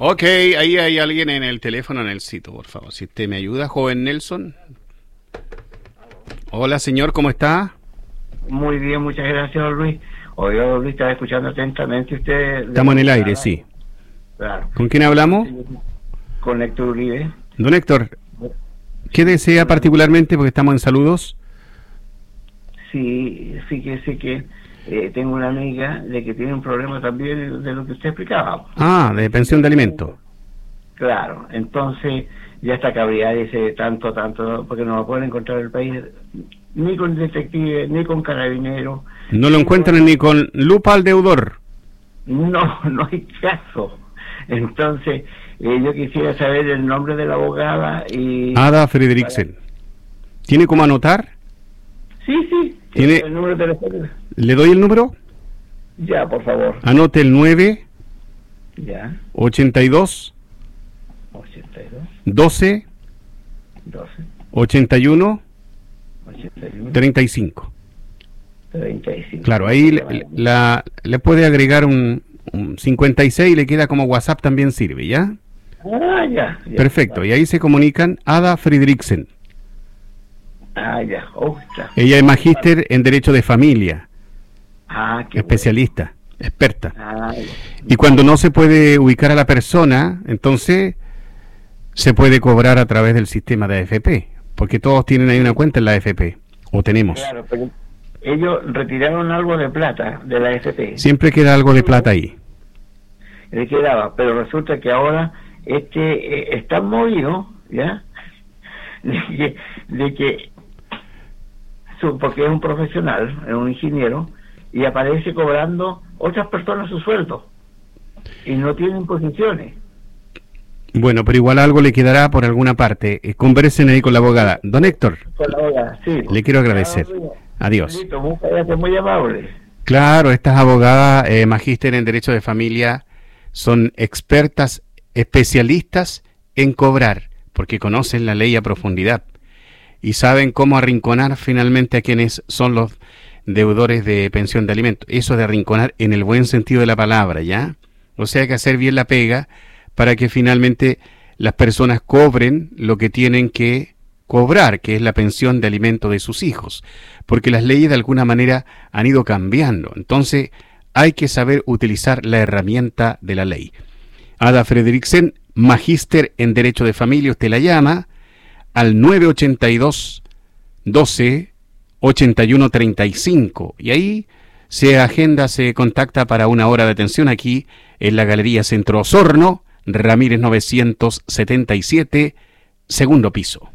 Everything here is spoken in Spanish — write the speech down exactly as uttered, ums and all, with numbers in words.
Ok, ahí hay alguien en el teléfono, Nelsito, por favor. Si usted me ayuda, joven Nelson. Hola, señor, ¿cómo está? Muy bien, muchas gracias, don Luis. Oiga, don Luis, estaba escuchando atentamente usted. Estamos en el aire, sí. Claro. ¿Con quién hablamos? Con Héctor Uribe. Don Héctor, ¿qué desea particularmente? Porque estamos en saludos. Sí, fíjese que eh, tengo una amiga de que tiene un problema también de lo que usted explicaba. Ah, de pensión de alimento. Claro, entonces ya está cabreada, dice tanto, tanto, porque no lo pueden encontrar en el país, ni con detective, ni con carabineros. No lo encuentran ni con lupa al deudor. No, no hay caso. Entonces, eh, yo quisiera saber el nombre de la abogada y... Ada Frederiksen. ¿Tiene cómo anotar? Sí, sí. ¿Tiene... el número de teléfono? ¿Le doy el número? Ya, por favor. Anote el nueve Ya. ochenta y dos ochenta y dos doce doce ochenta y uno ochenta y uno treinta y cinco. treinta y cinco. Claro, ahí le, la, le puede agregar un, un cincuenta y seis y le queda como WhatsApp, también sirve, ¿ya? Ah, ya. ya. Perfecto, Vale. y ahí se comunican. Ada Frederiksen. Ah, ya. Oh, ya. Ella es magíster en Derecho de Familia, Ah, qué especialista, experta. bueno. Ah, ya. Y cuando no se puede ubicar a la persona, entonces se puede cobrar a través del sistema de A F P, porque todos tienen ahí una cuenta en la A F P, o tenemos. Claro, pero ellos retiraron algo de plata de la A F P. Siempre queda algo de plata ahí. Le quedaba, pero resulta que ahora este eh, está movido, ¿ya? De que, de que su, porque es un profesional, es un ingeniero, y aparece cobrando otras personas su sueldo, y no tienen posiciones. Bueno, pero igual algo le quedará por alguna parte. Eh, conversen ahí con la abogada. Don Héctor, Con la abogada, sí. le quiero agradecer. Ah, Adiós. listo, muchas gracias, muy amable. Claro, estas abogadas, eh, magíster en Derecho de Familia, son expertas, especialistas en cobrar, porque conocen la ley a profundidad y saben cómo arrinconar finalmente a quienes son los deudores de pensión de alimentos. Eso de arrinconar en el buen sentido de la palabra, ¿ya? O sea, hay que hacer bien la pega para que finalmente las personas cobren lo que tienen que cobrar, que es la pensión de alimento de sus hijos, porque las leyes de alguna manera han ido cambiando. Entonces hay que saber utilizar la herramienta de la ley. Ada Frederiksen, magíster en Derecho de Familia, usted la llama al nueve ochenta y dos doce ochenta y uno treinta y cinco y ahí se agenda, se contacta para una hora de atención aquí en la Galería Centro Osorno, Ramírez novecientos setenta y siete, segundo piso.